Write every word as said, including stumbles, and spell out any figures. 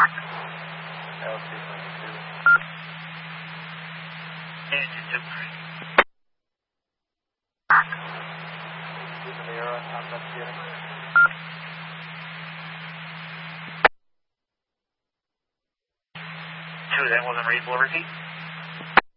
L two twenty-two. Engine two. Keeping the arrow, I'm not getting. Two, that wasn't reasonable, repeat.